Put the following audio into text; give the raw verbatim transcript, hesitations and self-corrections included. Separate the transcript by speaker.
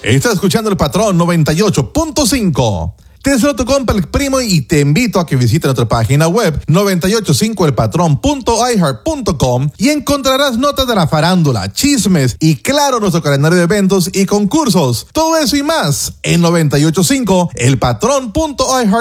Speaker 1: Estás escuchando El Patrón noventa y ocho punto cinco. Te deseo tu compa el primo y te invito a que visites nuestra página web noventa y ocho cinco el patrón punto i heart punto com y encontrarás notas de la farándula, chismes y claro nuestro calendario de eventos y concursos. Todo eso y más en noventa y ocho cinco el patrón punto i heart.